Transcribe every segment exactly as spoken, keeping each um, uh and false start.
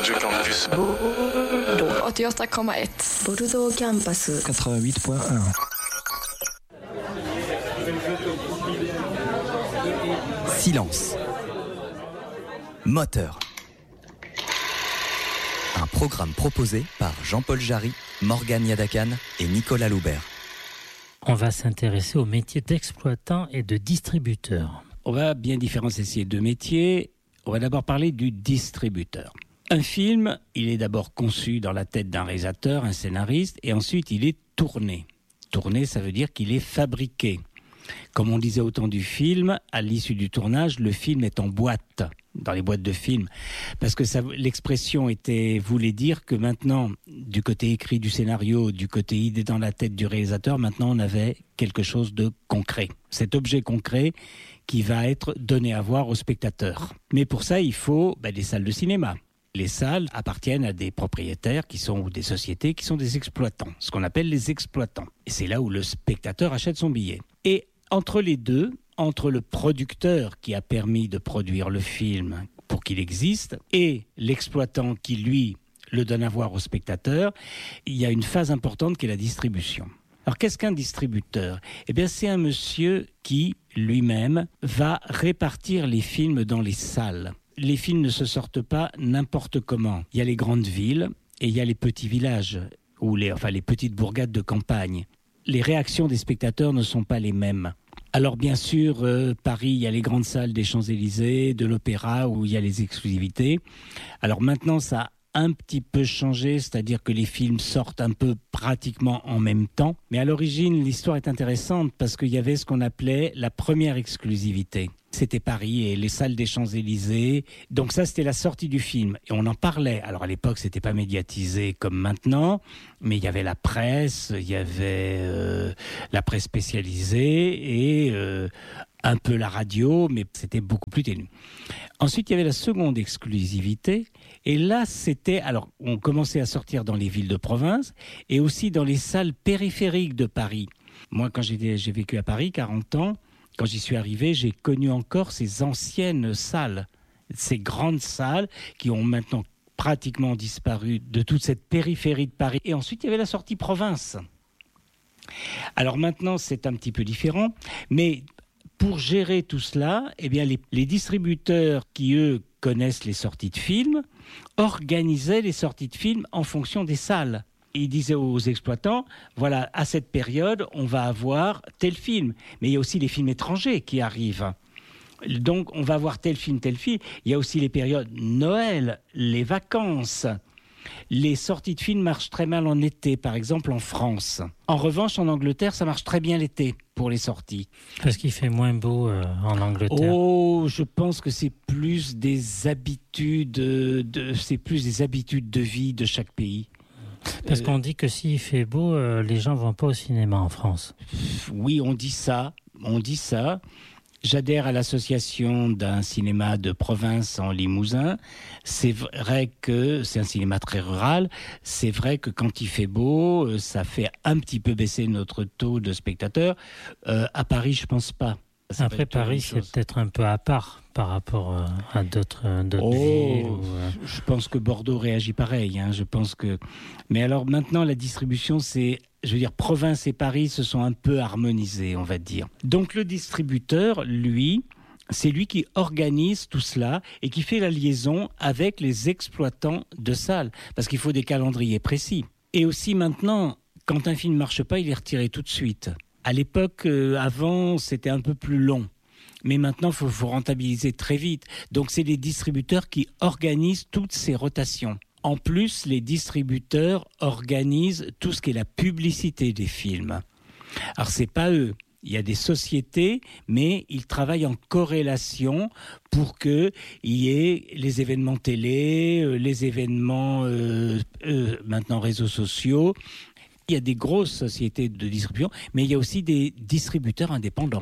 Radio Campus. åttioåtta komma ett. Bordeaux Campus. quatre-vingt-huit point un. Silence. Moteur. Un programme proposé par Jean-Paul Jarry, Morgane Yadakan et Nicolas Loubert. On va s'intéresser au métier d'exploitant et de distributeur. On va bien différencier ces deux métiers. On va d'abord parler du distributeur. Un film, il est d'abord conçu dans la tête d'un réalisateur, un scénariste, et ensuite il est tourné. Tourné, ça veut dire qu'il est fabriqué. Comme on disait au temps du film, à l'issue du tournage, le film est en boîte, dans les boîtes de films. Parce que ça, l'expression était, voulait dire que maintenant, du côté écrit du scénario, du côté idée dans la tête du réalisateur, maintenant on avait quelque chose de concret. Cet objet concret qui va être donné à voir au spectateur. Mais pour ça, il faut bah, des salles de cinéma. Les salles appartiennent à des propriétaires qui sont, ou des sociétés qui sont des exploitants, ce qu'on appelle les exploitants. Et c'est là où le spectateur achète son billet. Et entre les deux, entre le producteur qui a permis de produire le film pour qu'il existe et l'exploitant qui, lui, le donne à voir au spectateur, il y a une phase importante qui est la distribution. Alors qu'est-ce qu'un distributeur ? Eh bien c'est un monsieur qui, lui-même, va répartir les films dans les salles. Les films ne se sortent pas n'importe comment. Il y a les grandes villes et il y a les petits villages, ou les, enfin les petites bourgades de campagne. Les réactions des spectateurs ne sont pas les mêmes. Alors bien sûr, euh, Paris, il y a les grandes salles des Champs-Élysées, de l'Opéra, où il y a les exclusivités. Alors maintenant, ça a un petit peu changé, c'est-à-dire que les films sortent un peu pratiquement en même temps. Mais à l'origine, l'histoire est intéressante parce qu'il y avait ce qu'on appelait la première exclusivité. C'était Paris et les salles des Champs-Élysées. Donc ça, c'était la sortie du film. Et on en parlait. Alors à l'époque, c'était pas médiatisé comme maintenant, mais il y avait la presse, il y avait euh, la presse spécialisée et euh, un peu la radio, mais c'était beaucoup plus ténu. Ensuite, il y avait la seconde exclusivité. Et là, c'était... Alors, on commençait à sortir dans les villes de province et aussi dans les salles périphériques de Paris. Moi, quand j'ai, j'ai vécu à Paris, quarante ans, quand j'y suis arrivé, j'ai connu encore ces anciennes salles, ces grandes salles qui ont maintenant pratiquement disparu de toute cette périphérie de Paris. Et ensuite, il y avait la sortie province. Alors maintenant, c'est un petit peu différent, mais pour gérer tout cela, eh bien, les, les distributeurs qui, eux, connaissent les sorties de films, organisaient les sorties de films en fonction des salles. Il disait aux exploitants, voilà, à cette période, on va avoir tel film. Mais il y a aussi les films étrangers qui arrivent. Donc, on va avoir tel film, tel film. Il y a aussi les périodes Noël, les vacances. Les sorties de films marchent très mal en été, par exemple en France. En revanche, en Angleterre, ça marche très bien l'été pour les sorties. Parce qu'il fait moins beau euh, en Angleterre. Oh, je pense que c'est plus des habitudes, de, c'est plus des habitudes de vie de chaque pays. Parce qu'on dit que s'il fait beau, euh, les gens ne vont pas au cinéma en France. Oui, on dit ça, on dit ça. J'adhère à l'association d'un cinéma de province en Limousin. C'est vrai que c'est un cinéma très rural. C'est vrai que quand il fait beau, ça fait un petit peu baisser notre taux de spectateurs. Euh, à Paris, je pense pas. Ça Après, Paris, c'est peut-être un peu à part par rapport à d'autres, d'autres oh, villes. Ou, euh... Je pense que Bordeaux réagit pareil. Hein. Je pense que. Mais alors maintenant, la distribution, c'est, je veux dire, province et Paris se sont un peu harmonisés, on va dire. Donc le distributeur, lui, c'est lui qui organise tout cela et qui fait la liaison avec les exploitants de salles, parce qu'il faut des calendriers précis. Et aussi maintenant, quand un film ne marche pas, il est retiré tout de suite. À l'époque, euh, avant, c'était un peu plus long. Mais maintenant, il faut, faut rentabiliser très vite. Donc, c'est les distributeurs qui organisent toutes ces rotations. En plus, les distributeurs organisent tout ce qui est la publicité des films. Alors, c'est pas eux. Il y a des sociétés, mais ils travaillent en corrélation pour qu'il y ait les événements télé, les événements euh, euh, maintenant réseaux sociaux. Il y a des grosses sociétés de distribution, mais il y a aussi des distributeurs indépendants.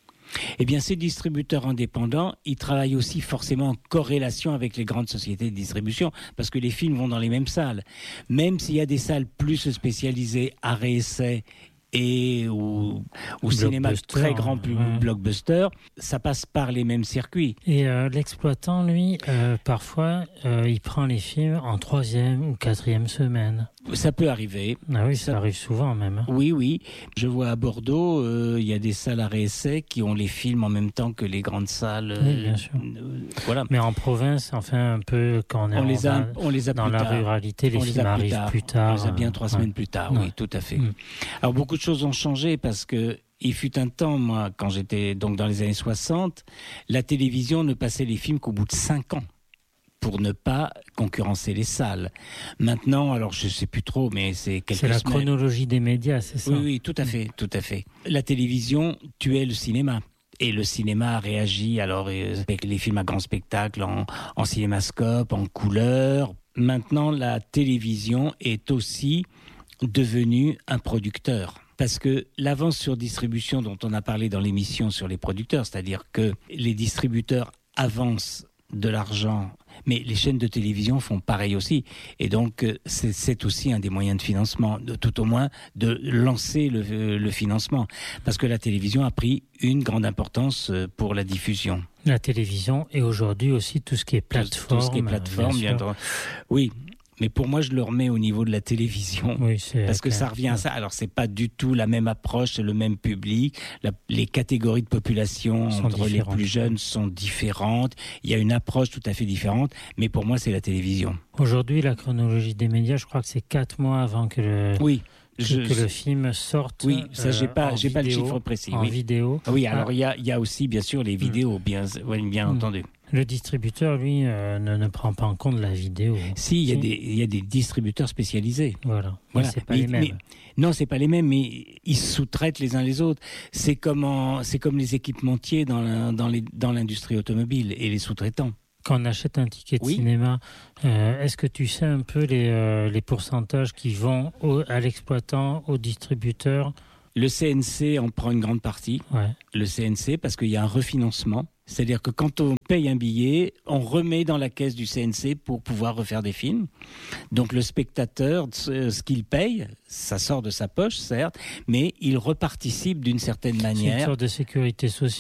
Eh bien, ces distributeurs indépendants, ils travaillent aussi forcément en corrélation avec les grandes sociétés de distribution, parce que les films vont dans les mêmes salles. Même s'il y a des salles plus spécialisées, arrêt-essai, et au, au cinéma de très grand ouais. blockbuster, ça passe par les mêmes circuits. Et euh, l'exploitant, lui, euh, parfois, euh, il prend les films en troisième ou quatrième semaine. Ça peut arriver. Ah oui, ça, ça arrive souvent même. Oui, oui. Je vois à Bordeaux, il euh, y a des salles à réessai qui ont les films en même temps que les grandes salles. Oui, bien sûr. Euh, voilà. Mais en province, enfin, un peu quand on est on en les a, va, on les a dans plus la tard. ruralité, les on films les arrivent plus tard. plus tard. On les a bien trois ouais. semaines plus tard, ouais. oui, tout à fait. Mm. Alors beaucoup de choses ont changé parce que il fut un temps, moi, quand j'étais donc dans les années soixante, la télévision ne passait les films qu'au bout de cinq ans, pour ne pas concurrencer les salles. Maintenant, alors je ne sais plus trop, mais c'est quelques C'est la semaines. chronologie des médias, c'est ça? Oui, oui, tout à fait, tout à fait. La télévision tuait le cinéma. Et le cinéma a réagi, alors avec les films à grand spectacle, en, en cinémascope, en couleur. Maintenant, la télévision est aussi devenue un producteur. Parce que l'avance sur distribution dont on a parlé dans l'émission sur les producteurs, c'est-à-dire que les distributeurs avancent de l'argent, mais les chaînes de télévision font pareil aussi. Et donc, c'est, c'est aussi un des moyens de financement, de, tout au moins de lancer le, le financement. Parce que la télévision a pris une grande importance pour la diffusion. La télévision et aujourd'hui aussi tout ce qui est plateforme. Tout ce qui est plateforme, bien bien oui. Mais pour moi, je le remets au niveau de la télévision. Oui, c'est parce que clair. Ça revient à ça. Alors, c'est pas du tout la même approche, c'est le même public. La, les catégories de population sont entre différentes. les plus jeunes sont différentes. Il y a une approche tout à fait différente. Mais pour moi, c'est la télévision. Aujourd'hui, la chronologie des médias, je crois que c'est quatre mois avant que le, oui, que, je, que le film sorte. Oui, ça, j'ai pas, euh, j'ai vidéo, pas le chiffre précis. En oui. vidéo. Oui, alors il ah. y, y a aussi, bien sûr, les vidéos, bien, bien mmh. entendu. Le distributeur, lui, euh, ne, ne prend pas en compte la vidéo. Si, il y, si. a des, il y a des distributeurs spécialisés. Voilà, voilà. Mais c'est pas mais, les mêmes. Mais, non, c'est pas les mêmes, mais ils sous-traitent les uns les autres. C'est comme, en, c'est comme les équipementiers dans, la, dans, les, dans l'industrie automobile et les sous-traitants. Quand on achète un ticket de oui. cinéma, euh, est-ce que tu sais un peu les, euh, les pourcentages qui vont au, à l'exploitant, au distributeur ? Le C N C en prend une grande partie. Ouais. Le C N C, parce qu'il y a un refinancement. C'est-à-dire que quand on paye un billet, on remet dans la caisse du C N C pour pouvoir refaire des films. Donc le spectateur, ce qu'il paye, ça sort de sa poche, certes, mais il reparticipe d'une certaine manière. C'est une sorte de sécurité sociale ?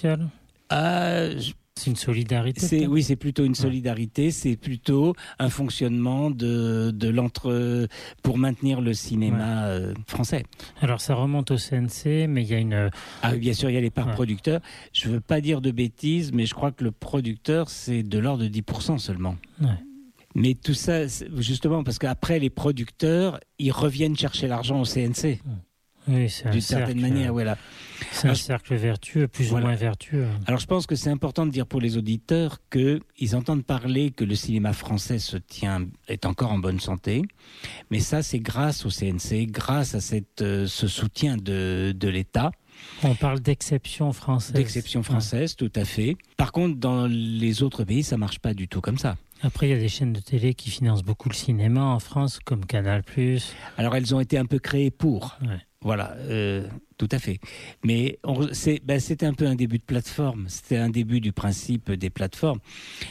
euh, je... C'est une solidarité c'est, Oui, c'est plutôt une solidarité, ouais. C'est plutôt un fonctionnement de, de l'entre... pour maintenir le cinéma ouais. euh, français. Alors ça remonte au C N C, mais il y a une... Ah, bien sûr, il y a les parts ouais. producteurs. Je ne veux pas dire de bêtises, mais je crois que le producteur, c'est de l'ordre de dix pour cent seulement. Ouais. Mais tout ça, justement, parce qu'après, les producteurs, ils reviennent chercher l'argent au C N C. Ouais. Oui, c'est un d'une cercle, certaine manière, voilà. C'est un Alors, cercle vertueux, plus voilà. ou moins vertueux. Alors je pense que c'est important de dire pour les auditeurs qu'ils entendent parler que le cinéma français se tient, est encore en bonne santé, mais ça c'est grâce au C N C, grâce à cette, euh, ce soutien de, de l'État. On parle d'exception française. D'exception française, ouais. Tout à fait. Par contre, dans les autres pays, ça ne marche pas du tout comme ça. Après, il y a des chaînes de télé qui financent beaucoup le cinéma en France, comme Canal plus. Alors elles ont été un peu créées pour... Ouais. Voilà, euh, tout à fait. Mais on, c'est, ben, c'était un peu un début de plateforme. C'était un début du principe des plateformes.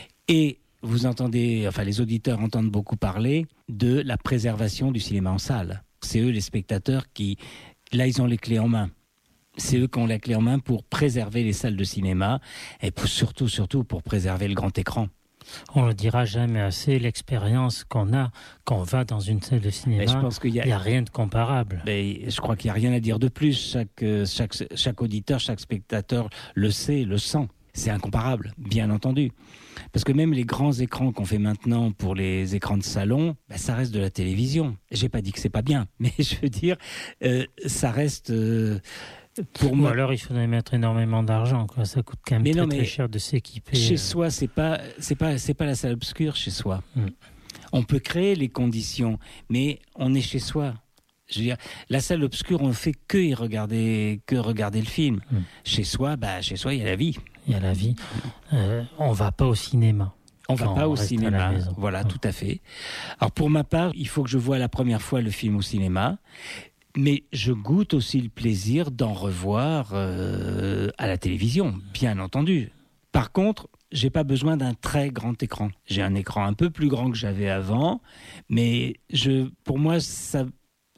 Et vous entendez, enfin les auditeurs entendent beaucoup parler de la préservation du cinéma en salle. C'est eux les spectateurs qui, là ils ont les clés en main. C'est eux qui ont la clé en main pour préserver les salles de cinéma et pour, surtout, surtout pour préserver le grand écran. On ne le dira jamais assez, l'expérience qu'on a quand on va dans une salle de cinéma, je pense qu'il y a, il n'y a rien de comparable. Mais je crois qu'il n'y a rien à dire de plus. Chaque, chaque, chaque auditeur, chaque spectateur le sait, le sent. C'est incomparable, bien entendu. Parce que même les grands écrans qu'on fait maintenant pour les écrans de salon, ben ça reste de la télévision. J'ai pas dit que c'est pas bien, mais je veux dire, euh, ça reste... Euh, Pour Ou moi, alors il faudrait mettre énormément d'argent, quoi. Ça coûte quand même mais très, non, mais très cher de s'équiper. Chez euh... soi, c'est pas, c'est pas, c'est pas la salle obscure chez soi. Mm. On peut créer les conditions, mais on est chez soi. Je veux dire, la salle obscure, on fait que y regarder, que regarder le film. Mm. Chez soi, bah, chez soi, il y a la vie. Il y a la vie. Euh, on va pas au cinéma. On va pas on au cinéma. Voilà, mm. tout à fait. Alors pour ma part, il faut que je voie la première fois le film au cinéma. Mais je goûte aussi le plaisir d'en revoir euh, à la télévision, bien entendu. Par contre, j'ai pas besoin d'un très grand écran. J'ai un écran un peu plus grand que j'avais avant, mais je, pour moi, ça,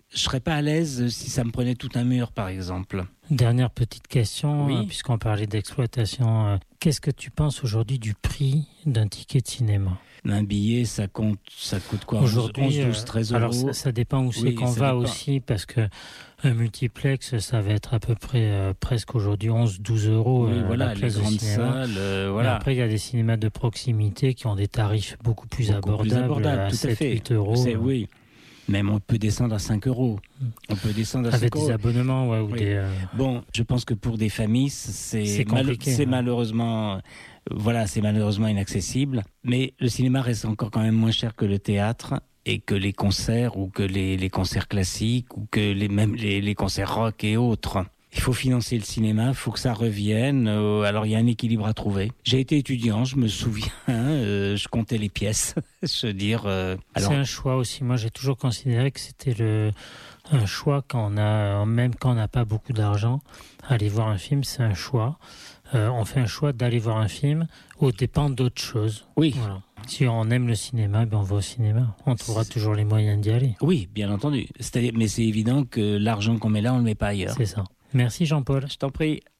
je serais pas à l'aise si ça me prenait tout un mur, par exemple. Dernière petite question, Oui. euh, puisqu'on parlait d'exploitation. euh, Qu'est-ce que tu penses aujourd'hui du prix d'un ticket de cinéma? Un billet, ça compte, ça coûte quoi? Aujourd'hui, onze, douze, treize euh, euros. alors ça, ça dépend où c'est Oui, qu'on ça va dépend. aussi, parce que un multiplex, ça va être à peu près euh, presque aujourd'hui onze douze euros Oui, euh, voilà, la les place de grandes cinéma. salles, euh, Mais voilà. après, il y a des cinémas de proximité qui ont des tarifs beaucoup plus Beaucoup abordables, plus abordable, à tout à sept fait. huit euros. C'est- oui. Même on peut descendre à cinq euros. Mm. On peut descendre à Avec cinq des euros. abonnements, ouais, ou Oui. des. euh, Bon, je pense que pour des familles, c'est C'est mal- compliqué, c'est hein. malheureusement, euh, voilà, c'est malheureusement inaccessible. Mais le cinéma reste encore quand même moins cher que le théâtre et que les concerts ou que les, les concerts classiques ou que les même les, les concerts rock et autres. Il faut financer le cinéma, il faut que ça revienne. euh, alors il y a un équilibre à trouver. J'ai été étudiant, je me souviens, euh, je comptais les pièces. Je veux dire. euh, alors C'est un choix aussi. Moi, j'ai toujours considéré que c'était le un choix quand on a, même quand on n'a pas beaucoup d'argent, aller voir un film, c'est un choix. Euh, on fait un choix d'aller voir un film au dépend d'autres choses. oui, Voilà. Si on aime le cinéma, ben on va au cinéma. On trouvera toujours les moyens d'y aller. oui, bien entendu. C'est-à-dire, mais c'est évident que l'argent qu'on met là, on le met pas ailleurs. C'est ça. Merci Jean-Paul. Je t'en prie.